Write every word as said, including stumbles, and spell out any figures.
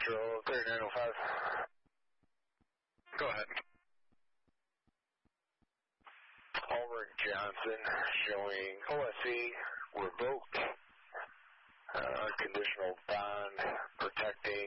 Metro thirty-nine oh five. Go ahead. Ulrich Johnson showing O S E revoked. Uh, conditional bond protecting